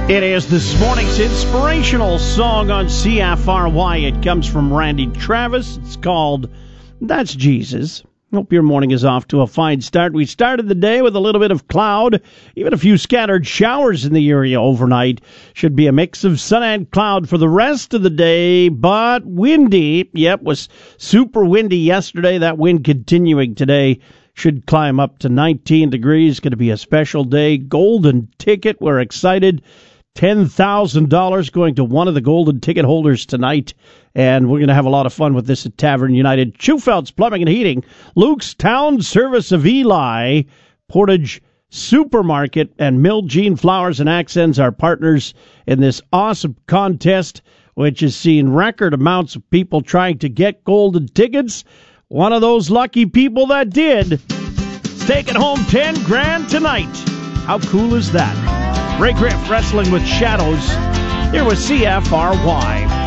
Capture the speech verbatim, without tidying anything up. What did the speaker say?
It is this morning's inspirational song on C F R Y. It comes from Randy Travis. It's called That's Jesus. Hope your morning is off to a fine start. We started the day with a little bit of cloud, even a few scattered showers in the area overnight. Should be a mix of sun and cloud for the rest of the day, but windy. Yep, was super windy yesterday. That wind continuing today. Should climb up to nineteen degrees. Going to be a special day. Golden ticket. We're excited. ten thousand dollars going to one of the golden ticket holders tonight. And we're going to have a lot of fun with this at Tavern United. Schufeld's Plumbing and Heating. Luke's Town Service of Eli. Portage Supermarket and Mill Jean Flowers and Accents are partners in this awesome contest, which has seen record amounts of people trying to get golden tickets. One of those lucky people that did is taking home ten grand tonight. How cool is that? Ray Griff wrestling with shadows. Here was C F R Y.